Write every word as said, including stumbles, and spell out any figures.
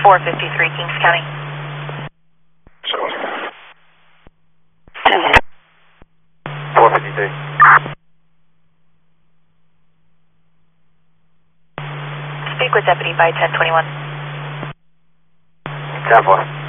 four fifty-three, Kings County. four fifty-three. Speak with Deputy by ten twenty-one. ten four.